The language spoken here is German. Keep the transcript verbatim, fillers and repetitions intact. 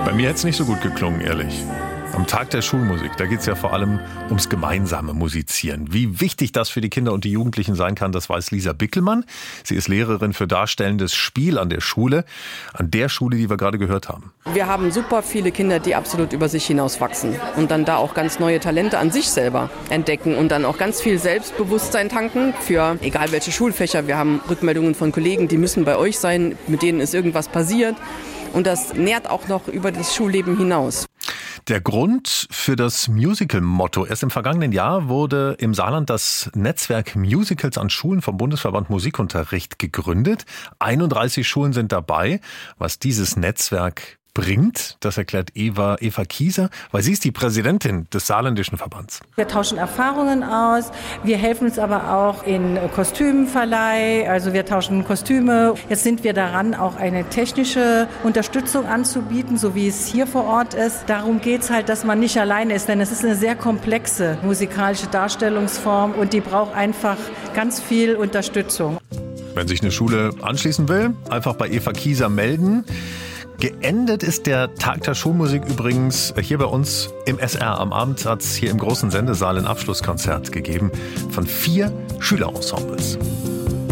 Bei mir hätte es nicht so gut geklungen, ehrlich. Am Tag der Schulmusik, da geht es ja vor allem ums gemeinsame Musizieren. Wie wichtig das für die Kinder und die Jugendlichen sein kann, das weiß Lisa Bickelmann. Sie ist Lehrerin für darstellendes Spiel an der Schule, an der Schule, die wir gerade gehört haben. Wir haben super viele Kinder, die absolut über sich hinauswachsen und dann da auch ganz neue Talente an sich selber entdecken und dann auch ganz viel Selbstbewusstsein tanken für egal welche Schulfächer. Wir haben Rückmeldungen von Kollegen, die müssen bei euch sein, mit denen ist irgendwas passiert. Und das nährt auch noch über das Schulleben hinaus. Der Grund für das Musical-Motto: Erst im vergangenen Jahr wurde im Saarland das Netzwerk Musicals an Schulen vom Bundesverband Musikunterricht gegründet. einunddreißig Schulen sind dabei. Was dieses Netzwerk bringt, das erklärt Eva, Eva Kieser, weil sie ist die Präsidentin des Saarländischen Verbands. Wir tauschen Erfahrungen aus, wir helfen uns aber auch in Kostümverleih, also wir tauschen Kostüme. Jetzt sind wir daran, auch eine technische Unterstützung anzubieten, so wie es hier vor Ort ist. Darum geht es halt, dass man nicht alleine ist, denn es ist eine sehr komplexe musikalische Darstellungsform und die braucht einfach ganz viel Unterstützung. Wenn sich eine Schule anschließen will, einfach bei Eva Kieser melden. Geendet ist der Tag der Schulmusik übrigens hier bei uns im S R. Am Abend hat es hier im großen Sendesaal ein Abschlusskonzert gegeben von vier Schülerensembles.